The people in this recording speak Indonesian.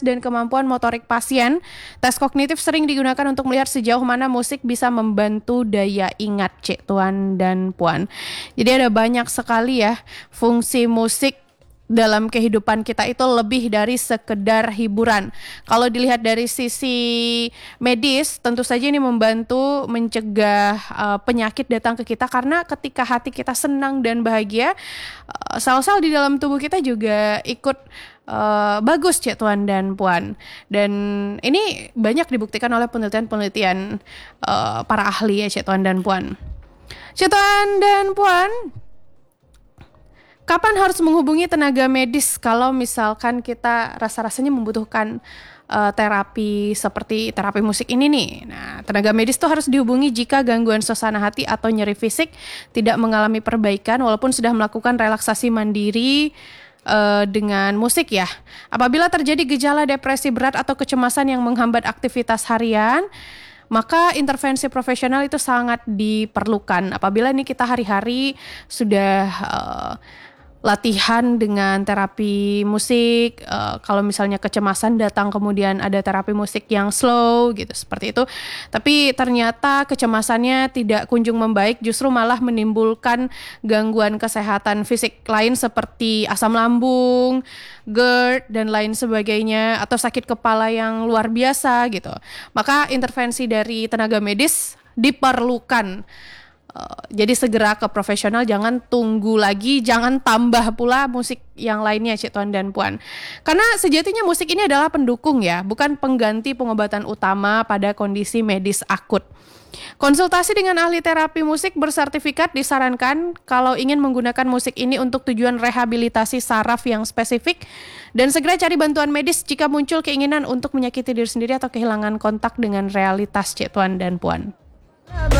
motorikas dan kemampuan motorik pasien. Tes kognitif sering digunakan untuk melihat sejauh mana musik bisa membantu daya ingat, Cik Tuan dan Puan. Jadi ada banyak sekali ya fungsi musik dalam kehidupan kita itu lebih dari sekedar hiburan. Kalau dilihat dari sisi medis, tentu saja ini membantu mencegah penyakit datang ke kita, karena ketika hati kita senang dan bahagia, sel-sel di dalam tubuh kita juga ikut bagus, Cik Tuan dan Puan. Dan ini banyak dibuktikan oleh penelitian-penelitian para ahli ya, Cik Tuan dan Puan. Cik Tuan dan Puan, kapan harus menghubungi tenaga medis kalau misalkan kita rasa-rasanya membutuhkan terapi seperti terapi musik ini nih? Nah, tenaga medis tuh harus dihubungi jika gangguan suasana hati atau nyeri fisik tidak mengalami perbaikan walaupun sudah melakukan relaksasi mandiri dengan musik ya. Apabila terjadi gejala depresi berat atau kecemasan yang menghambat aktivitas harian, maka intervensi profesional itu sangat diperlukan. Apabila ini kita hari-hari sudah latihan dengan terapi musik, kalau misalnya kecemasan datang kemudian ada terapi musik yang slow gitu, seperti itu, tapi ternyata kecemasannya tidak kunjung membaik, justru malah menimbulkan gangguan kesehatan fisik lain seperti asam lambung, GERD dan lain sebagainya, atau sakit kepala yang luar biasa gitu, maka intervensi dari tenaga medis diperlukan. Jadi segera ke profesional, jangan tunggu lagi, jangan tambah pula musik yang lainnya, Cik Tuan dan Puan. Karena sejatinya musik ini adalah pendukung ya, bukan pengganti pengobatan utama pada kondisi medis akut. Konsultasi dengan ahli terapi musik bersertifikat disarankan kalau ingin menggunakan musik ini untuk tujuan rehabilitasi saraf yang spesifik, dan segera cari bantuan medis jika muncul keinginan untuk menyakiti diri sendiri atau kehilangan kontak dengan realitas, Cik Tuan dan Puan.